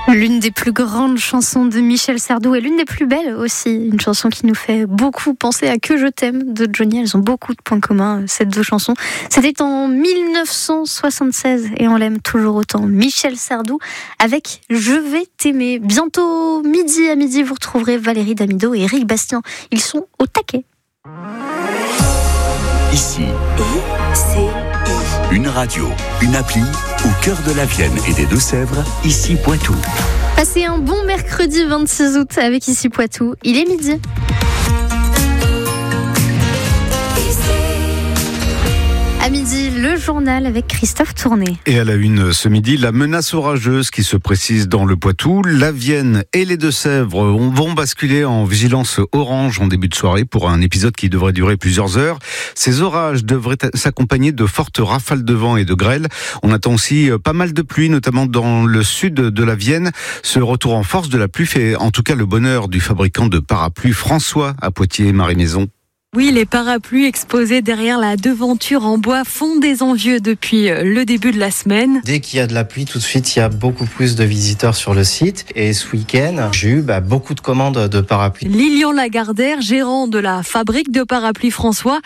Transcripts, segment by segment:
L'une des plus grandes chansons de Michel Sardou et l'une des plus belles aussi. Une chanson qui nous fait beaucoup penser à Que je t'aime de Johnny. Elles ont beaucoup de points communs, ces deux chansons. C'était en 1976 et on l'aime toujours autant. Michel Sardou avec Je vais t'aimer. Bientôt midi à midi, vous retrouverez Valérie Damido et Éric Bastien. Ils sont au taquet. Ici, une radio, une appli au cœur de la Vienne et des Deux-Sèvres, ici Poitou. Passez un bon mercredi 26 août avec Ici Poitou. Il est midi. À midi, le journal avec Christophe Tourné. Et à la une ce midi, la menace orageuse qui se précise dans le Poitou. La Vienne et les Deux-Sèvres vont basculer en vigilance orange en début de soirée pour un épisode qui devrait durer plusieurs heures. Ces orages devraient s'accompagner de fortes rafales de vent et de grêle. On attend aussi pas mal de pluie, notamment dans le sud de la Vienne. Ce retour en force de la pluie fait en tout cas le bonheur du fabricant de parapluies François à Poitiers-Marie-Maison. Oui, les parapluies exposés derrière la devanture en bois font des envieux depuis le début de la semaine. Dès qu'il y a de la pluie, tout de suite, il y a beaucoup plus de visiteurs sur le site. Et ce week-end, j'ai eu beaucoup de commandes de parapluies. Lilian Lagardère, gérant de la fabrique de parapluies François,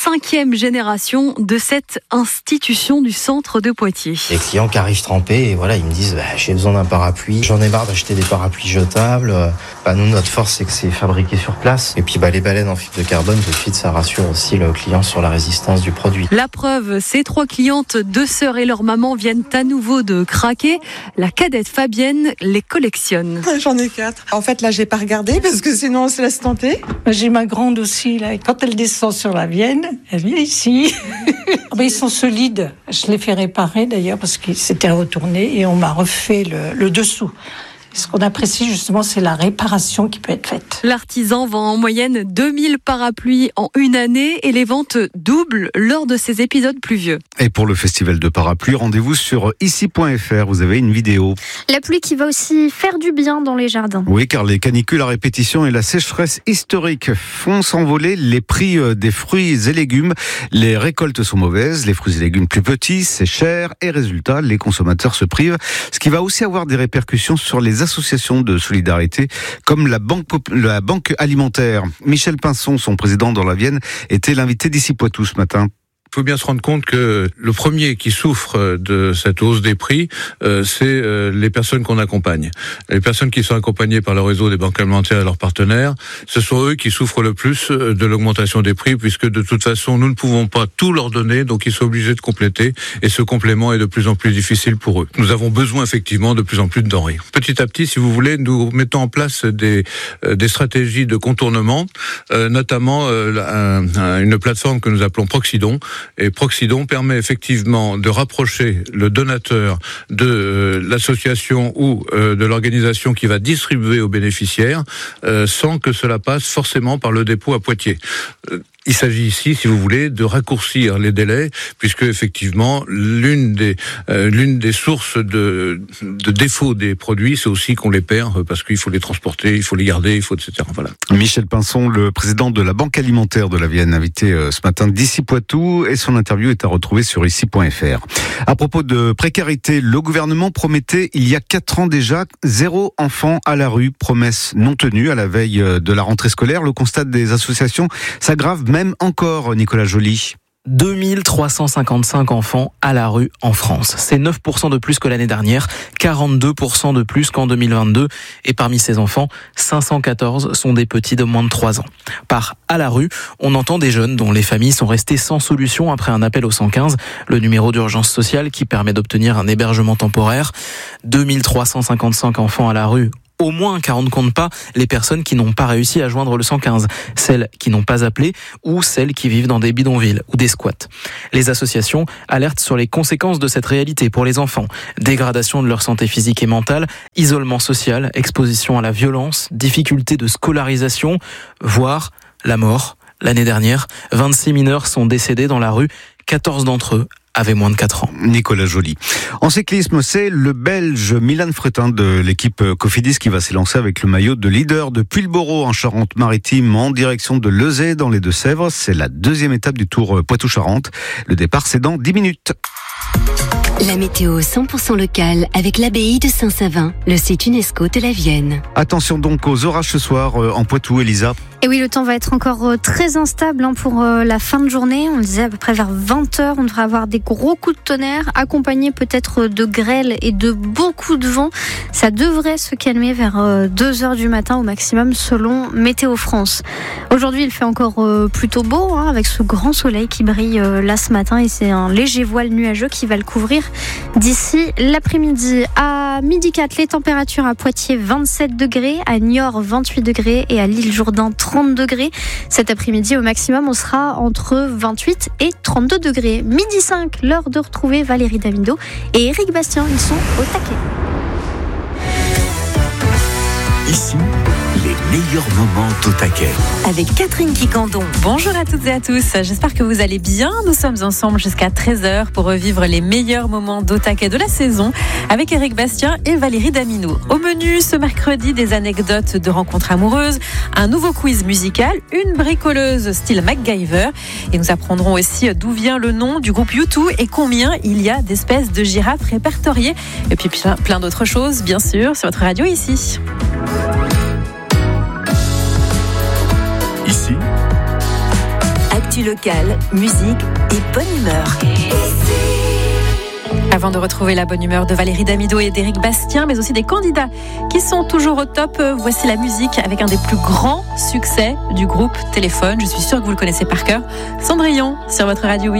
5e génération de cette institution du centre de Poitiers. Les clients qui arrivent trempés, et voilà, ils me disent j'ai besoin d'un parapluie. J'en ai marre d'acheter des parapluies jetables. Nous, notre force, c'est que c'est fabriqué sur place. Et puis les baleines en fibre de carbone, ça rassure aussi le client sur la résistance du produit. La preuve, ces 3 clientes, 2 sœurs et leur maman viennent à nouveau de craquer. La cadette Fabienne les collectionne. J'en ai 4. En fait, là, j'ai pas regardé parce que sinon on se laisse tenter. J'ai ma grande aussi, là. Quand elle descend sur la Vienne, elle vient ici. Ils sont solides. Je les fais réparer d'ailleurs parce qu'ils s'étaient retournés et on m'a refait le dessous. Ce qu'on apprécie justement, c'est la réparation qui peut être faite. L'artisan vend en moyenne 2000 parapluies en une année et les ventes doublent lors de ces épisodes pluvieux. Et pour le festival de parapluies, rendez-vous sur ici.fr, vous avez une vidéo. La pluie qui va aussi faire du bien dans les jardins. Oui, car les canicules à répétition et la sécheresse historique font s'envoler les prix des fruits et légumes. Les récoltes sont mauvaises, les fruits et légumes plus petits, c'est cher et résultat, les consommateurs se privent. Ce qui va aussi avoir des répercussions sur les associations de solidarité comme la banque alimentaire. Michel Pinson, son président dans la Vienne, était l'invité d'Ici Poitou ce matin. Il faut bien se rendre compte que le premier qui souffre de cette hausse des prix, c'est les personnes qu'on accompagne. Les personnes qui sont accompagnées par le réseau des banques alimentaires et leurs partenaires, ce sont eux qui souffrent le plus de l'augmentation des prix, puisque de toute façon, nous ne pouvons pas tout leur donner, donc ils sont obligés de compléter, et ce complément est de plus en plus difficile pour eux. Nous avons besoin effectivement de plus en plus de denrées. Petit à petit, si vous voulez, nous mettons en place des stratégies de contournement, notamment une plateforme que nous appelons Proxidon. Et Proxidon permet effectivement de rapprocher le donateur de l'association ou de l'organisation qui va distribuer aux bénéficiaires sans que cela passe forcément par le dépôt à Poitiers. Il s'agit ici, si vous voulez, de raccourcir les délais, puisque effectivement l'une des sources de défaut des produits, c'est aussi qu'on les perd parce qu'il faut les transporter, il faut les garder, etc. Voilà. Michel Pinson, le président de la Banque alimentaire de la Vienne, invité ce matin d'Ici Poitou, et son interview est à retrouver sur ici.fr. À propos de précarité, le gouvernement promettait il y a 4 ans déjà 0 enfant à la rue, promesse non tenue à la veille de la rentrée scolaire. Le constat des associations s'aggrave même encore, Nicolas Joly. 2355 enfants à la rue en France. C'est 9% de plus que l'année dernière, 42% de plus qu'en 2022. Et parmi ces enfants, 514 sont des petits de moins de 3 ans. Par à la rue, on entend des jeunes dont les familles sont restées sans solution après un appel au 115, le numéro d'urgence sociale qui permet d'obtenir un hébergement temporaire. 2355 enfants à la rue. Au moins, car on ne compte pas les personnes qui n'ont pas réussi à joindre le 115, celles qui n'ont pas appelé ou celles qui vivent dans des bidonvilles ou des squats. Les associations alertent sur les conséquences de cette réalité pour les enfants. Dégradation de leur santé physique et mentale, isolement social, exposition à la violence, difficulté de scolarisation, voire la mort. L'année dernière, 26 mineurs sont décédés dans la rue, 14 d'entre eux avaient moins de 4 ans. Nicolas Joly. En cyclisme, c'est le Belge Milan Fretin de l'équipe Cofidis qui va s'élancer avec le maillot de leader de Puyllboro en Charente-Maritime en direction de Lezay dans les Deux-Sèvres. C'est la 2e étape du Tour Poitou-Charentes. Le départ, c'est dans 10 minutes. La météo 100% locale avec l'abbaye de Saint-Savin, le site UNESCO de la Vienne. Attention donc aux orages ce soir en Poitou, Elisa. Et oui, le temps va être encore très instable pour la fin de journée. On disait à peu près vers 20h, on devrait avoir des gros coups de tonnerre, accompagnés peut-être de grêle et de beaucoup de vent. Ça devrait se calmer vers 2h du matin au maximum selon Météo France. Aujourd'hui, il fait encore plutôt beau, avec ce grand soleil qui brille là ce matin. Et c'est un léger voile nuageux qui va le couvrir d'ici l'après-midi. À midi 4, les températures à Poitiers 27 degrés, à Niort 28 degrés et à l'Île-Jourdain 30 degrés. Cet après-midi, au maximum, on sera entre 28 et 32 degrés. Midi 5, l'heure de retrouver Valérie Damido et Éric Bastien. Ils sont au taquet. Ici, les meilleurs moments au taquet. Avec Catherine Quicandon. Bonjour à toutes et à tous. J'espère que vous allez bien. Nous sommes ensemble jusqu'à 13h pour revivre les meilleurs moments d'au taquet de la saison avec Éric Bastien et Valérie Damido. Au menu, ce mercredi, des anecdotes de rencontres amoureuses, un nouveau quiz musical, une bricoleuse style MacGyver. Et nous apprendrons aussi d'où vient le nom du groupe U2 et combien il y a d'espèces de girafes répertoriées. Et puis plein d'autres choses, bien sûr, sur votre radio ici. Ici, actu locale, musique et bonne humeur. Avant de retrouver la bonne humeur de Valérie Damido et d'Éric Bastien, mais aussi des candidats qui sont toujours au top, voici la musique avec un des plus grands succès du groupe Téléphone. Je suis sûre que vous le connaissez par cœur. Cendrillon sur votre radio.